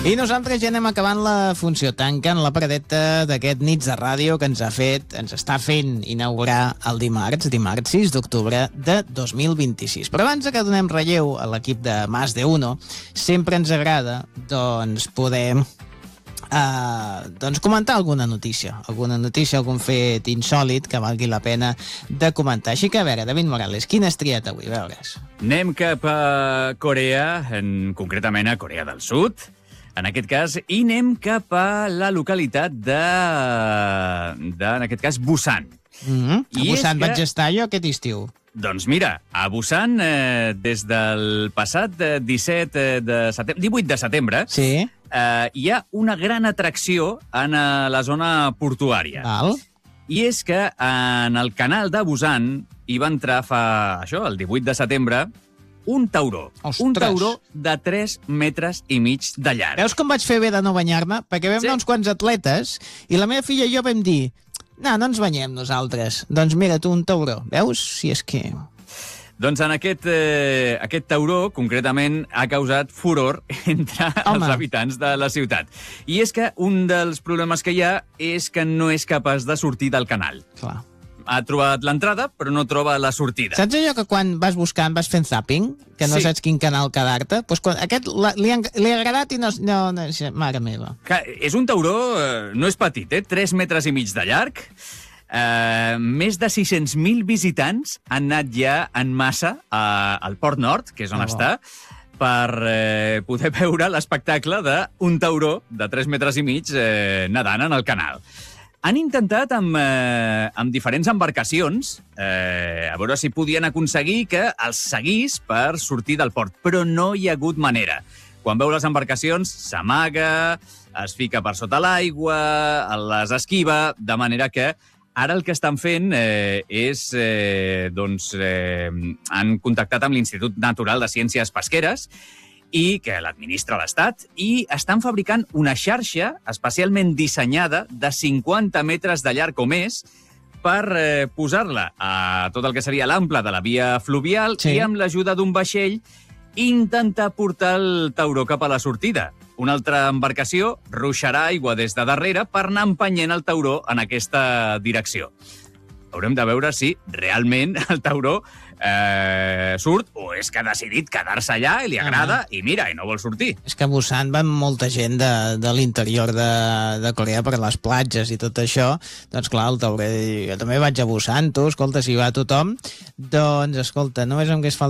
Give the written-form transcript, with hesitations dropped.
I nosaltres ja anem acabant la funció, tancant la paradeta d'aquest Nits de Ràdio que ens està fent inaugurar el dimarts 6 d'octubre de 2026. Però abans que donem relleu a l'equip de Más de Uno, sempre ens agrada poder comentar alguna notícia, algun fet insòlit que valgui la pena de comentar. Així que, a veure, David Morales, quin has triat avui? A veure's. Anem cap a Corea, concretament a Corea del Sud, en aquest cas, i anem cap a la localitat en aquest cas, Busan. A Busan vaig estar jo aquest estiu. Doncs mira, a Busan, des del passat 18 de setembre, sí. Hi ha una gran atracció en la zona portuària. Val. I és que en el canal de Busan hi va entrar el 18 de setembre, un tauró. Ostres. Un tauró de 3 metres i mig de llarg. Veus com vaig fer bé de no banyar-me? Perquè vam anar uns quants atletes i la meva filla i jo vam dir no ens banyem nosaltres. Doncs mira tu, un tauró. Veus? Si és que... Doncs en aquest tauró, concretament, ha causat furor entre els habitants de la ciutat. I és que un dels problemes que hi ha és que no és capaç de sortir del canal. Clar. Ha trobat l'entrada, però no troba la sortida. Saps allò que quan vas buscant vas fent zapping? Que no saps quin canal quedar-te? Doncs aquest li ha agradat i no... Mare meva. És un tauró, no és petit, 3 metres i mig de llarg. Més de 600.000 visitants han anat ja en massa al Port Nord, que és on està, per poder veure l'espectacle d'un tauró de 3 metres i mig nedant en el canal. Han intentat amb diferents embarcacions a veure si podien aconseguir que els seguís per sortir del port, però no hi ha hagut manera. Quan veu les embarcacions, s'amaga, es fica per sota l'aigua, les esquiva, de manera que ara el que estan fent han contactat amb l'Institut Natural de Ciències Pesqueres i que l'administra l'Estat, i estan fabricant una xarxa especialment dissenyada de 50 metres de llarg o més per posar-la a tot el que seria l'ample de la via fluvial i amb l'ajuda d'un vaixell intentar portar el tauró cap a la sortida. Una altra embarcació ruixarà aigua des de darrere per anar empenyent el tauró en aquesta direcció. Haurem de veure si realment el tauró surt o és que ha decidit quedar-se allà i li agrada i mira, i no vol sortir. És que a Busan va molta gent de l'interior de Corea per les platges i tot això. Doncs clar, el tauró... Jo també vaig a Busan, tu, escolta, si va tothom, doncs escolta, només em hagués faltat